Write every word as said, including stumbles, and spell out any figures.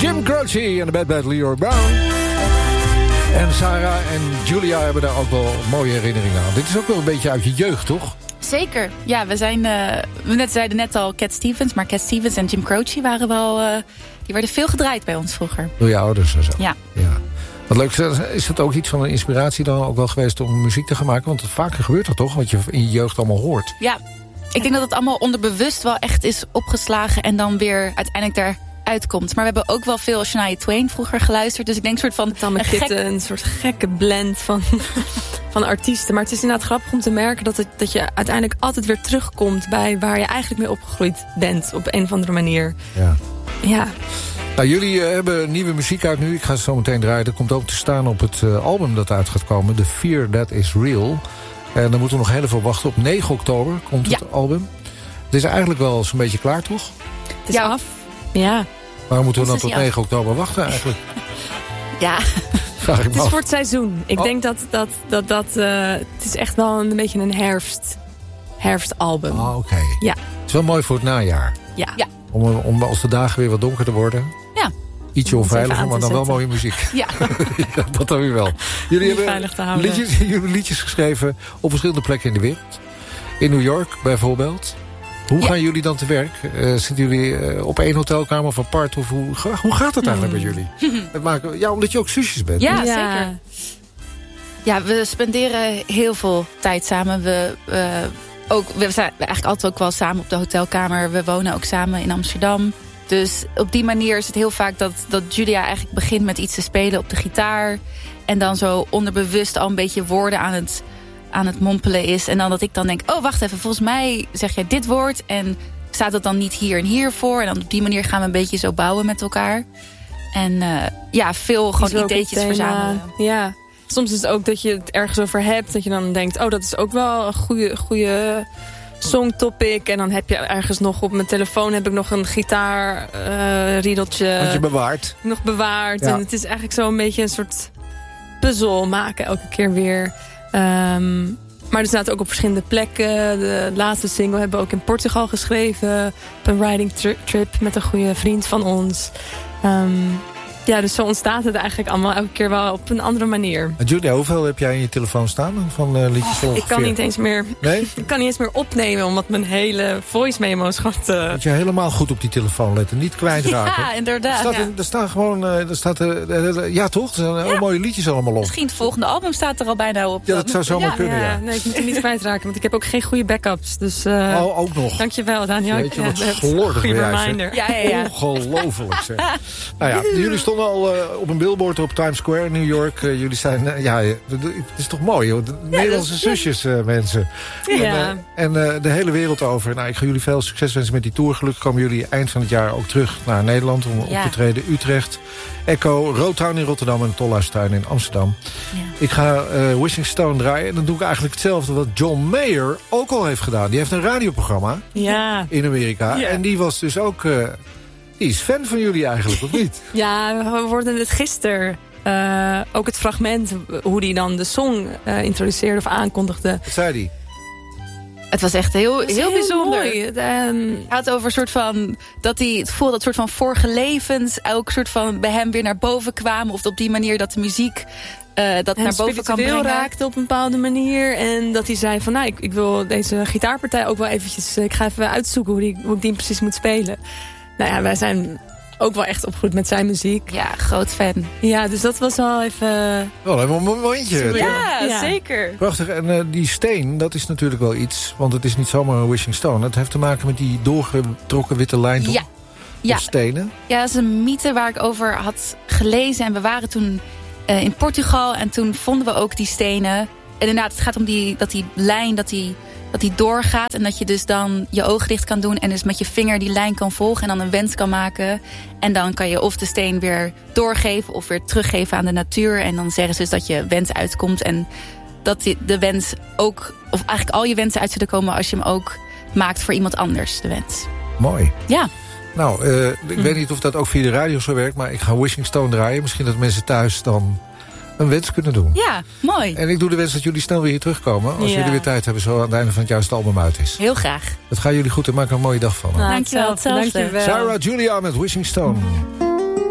Jim Croce en de Bad Bad Leroy Brown. En Sarah en Julia hebben daar ook wel mooie herinneringen aan. Dit is ook wel een beetje uit je jeugd, toch? Zeker. Ja, we zijn... Uh, we net zeiden net al Cat Stevens. Maar Cat Stevens en Jim Croce waren wel... Uh, die werden veel gedraaid bij ons vroeger. Door je ouders en zo. Ja. ja. Wat leuk. Is het ook iets van een inspiratie dan ook wel geweest om muziek te gaan maken? Want het vaker gebeurt dat toch? Wat je in je jeugd allemaal hoort. Ja. Ik denk dat het allemaal onderbewust wel echt is opgeslagen. En dan weer uiteindelijk daar... uitkomt. Maar we hebben ook wel veel Shania Twain vroeger geluisterd. Dus ik denk soort van... Dan met een, gek... een soort gekke blend van, van artiesten. Maar het is inderdaad grappig om te merken... Dat, het, dat je uiteindelijk altijd weer terugkomt... bij waar je eigenlijk mee opgegroeid bent. Op een of andere manier. Ja. Ja. Nou, jullie uh, hebben nieuwe muziek uit nu. Ik ga het zo meteen draaien. Dat komt ook te staan op het uh, album dat uit gaat komen. The Fear That Is Real. En dan moeten we nog heel veel wachten. Op negen oktober komt het ja. album. Het is eigenlijk wel zo'n beetje klaar, toch? Het is ja. af. Ja. Waarom moeten we dan tot negen oktober wachten eigenlijk? Ja. Het is voor het seizoen. Ik oh. denk dat dat... dat, dat uh, het is echt wel een beetje een herfst, herfstalbum. Oh, oké. Okay. Ja. Het is wel mooi voor het najaar. Ja. ja. Om, om als de dagen weer wat donkerder worden. Ja. Ietsje onveiliger, maar dan wel mooie muziek. Ja. ja dat dan weer wel. Jullie Niet hebben liedjes, jullie hebben liedjes geschreven op verschillende plekken in de wereld. In New York bijvoorbeeld. Hoe ja. gaan jullie dan te werk? Uh, zitten jullie uh, op één hotelkamer of apart? Of hoe, hoe gaat het eigenlijk hmm. bij jullie? Het maken, ja, omdat je ook zusjes bent. Ja, ja, zeker. Ja, we spenderen heel veel tijd samen. We, uh, ook, we zijn eigenlijk altijd ook wel samen op de hotelkamer. We wonen ook samen in Amsterdam. Dus op die manier is het heel vaak dat, dat Julia eigenlijk begint met iets te spelen op de gitaar. En dan zo onderbewust al een beetje woorden aan het... aan het mompelen is. En dan dat ik dan denk, oh wacht even, volgens mij zeg jij dit woord en staat het dan niet hier en hier voor? En dan op die manier gaan we een beetje zo bouwen met elkaar. En uh, ja, veel gewoon ideetjes verzamelen. Ja, soms is het ook dat je het ergens over hebt, dat je dan denkt, oh dat is ook wel een goede, goede songtopic. En dan heb je ergens nog op mijn telefoon heb ik nog een gitaar uh, riedeltje. Wat je bewaard. Nog bewaard. Ja. En het is eigenlijk zo een beetje een soort puzzel maken elke keer weer. Um, maar er staat ook op verschillende plekken. De laatste single hebben we ook in Portugal geschreven. Op een riding tri- trip met een goede vriend van ons. Um, ja, dus zo ontstaat het eigenlijk allemaal elke keer wel op een andere manier. En Julia, hoeveel heb jij in je telefoon staan van uh, liedjes? Oh, ik kan niet eens meer. Nee? Ik kan niet eens meer opnemen, omdat mijn hele voice memo's gaat. Uh... Moet je helemaal goed op die telefoon letten, niet kwijtraken. Ja, inderdaad. Er staat, ja. er staat gewoon, uh, er staat, uh, ja toch? Er zijn ja. heel mooie liedjes allemaal op. Misschien het volgende album staat er al bijna op. Ja, dat zou zomaar ja. kunnen. Ja. Ja. Nee, ik moet er niet kwijtraken, want ik heb ook geen goede backups. Dus. Uh... Oh, ook nog. Dankjewel, Daniel. Weet je wat ja, slordig goede weer reminder. Ja, ja, ja. Ongelooflijk zeg. Nou ja, jullie stonden al uh, op een billboard op Times Square in New York. Uh, jullie zijn, uh, ja, het is toch mooi, joh. De ja, Nederlandse is, zusjes, uh, mensen. Ja. En, uh, en uh, de hele wereld over. Nou, ik ga jullie veel succes wensen met die tour. Gelukkig komen jullie eind van het jaar ook terug naar Nederland om ja. op te treden. Utrecht, Echo, Roadtown in Rotterdam en Tolhuistuin in Amsterdam. Ja. Ik ga uh, Wishing Stone draaien. En dan doe ik eigenlijk hetzelfde wat John Mayer ook al heeft gedaan. Die heeft een radioprogramma ja. in Amerika. Ja. En die was dus ook... Uh, die is fan van jullie eigenlijk, of niet? Ja, we hoorden het gisteren. Uh, ook het fragment, hoe hij dan de song uh, introduceerde of aankondigde. Wat zei hij? Het was echt heel, heel, heel bijzonder. Mooi. Um, hij had over een soort van dat hij het voelde dat soort van vorige levens ook soort van bij hem weer naar boven kwamen, of op die manier dat de muziek uh, dat naar boven kan brengen. Raakte op een bepaalde manier en dat hij zei van nou ik, ik wil deze gitaarpartij ook wel eventjes, ik ga even uitzoeken hoe, die, hoe ik die precies moet spelen. Nou ja, wij zijn ook wel echt opgegroeid met zijn muziek. Ja, groot fan. Ja, dus dat was wel even... Wel even een momentje. Ja, ja, zeker. Prachtig. En uh, die steen, dat is natuurlijk wel iets. Want het is niet zomaar een wishing stone. Het heeft te maken met die doorgetrokken witte lijn. Ja. ja. Op stenen. Ja, dat is een mythe waar ik over had gelezen. En we waren toen uh, in Portugal. En toen vonden we ook die stenen. En inderdaad, het gaat om die, dat die lijn, dat die... dat die doorgaat en dat je dus dan je ogen dicht kan doen en dus met je vinger die lijn kan volgen en dan een wens kan maken. En dan kan je of de steen weer doorgeven of weer teruggeven aan de natuur. En dan zeggen ze dus dat je wens uitkomt en dat de wens ook, of eigenlijk al je wensen uit zullen komen als je hem ook maakt voor iemand anders, de wens. Mooi. Ja. Nou, uh, ik hm. weet niet of dat ook via de radio zo werkt, maar ik ga Wishing Stone draaien. Misschien dat mensen thuis dan een wens kunnen doen. Ja, mooi. En ik doe de wens dat jullie snel weer hier terugkomen. Als ja. jullie weer tijd hebben, zo aan het einde van het jaar als het album uit is. Heel graag. Dat gaan jullie goed en maak er een mooie dag van. Nou, dankjewel. Dankjewel. Sarah Julia met Wishing Stone.